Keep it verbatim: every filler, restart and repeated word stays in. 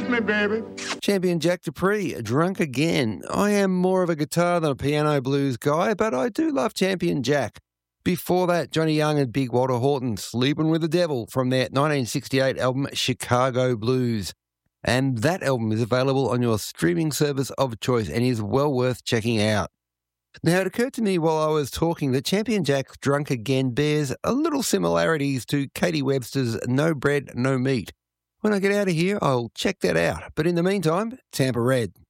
me, baby. Champion Jack Dupree, Drunk Again. I am more of a guitar than a piano blues guy, but I do love Champion Jack. Before that, Johnny Young and Big Walter Horton, Sleeping with the Devil, from their nineteen sixty-eight album Chicago Blues. And that album is available on your streaming service of choice and is well worth checking out. Now, it occurred to me while I was talking that Champion Jack's Drunk Again bears a little similarities to Katie Webster's No Bread, No Meat. When I get out of here, I'll check that out. But in the meantime, Tampa Red.